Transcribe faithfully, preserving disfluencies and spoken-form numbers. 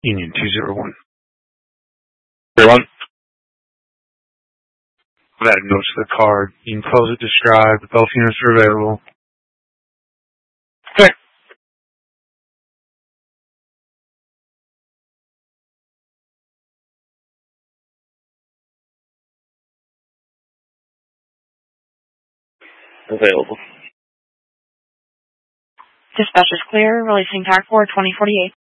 Union two zero one. zero one. I've added notes to the card. You can close it, describe. The Belf units are available. Okay. Available. Dispatch is clear. Releasing T A C for twenty forty-eight.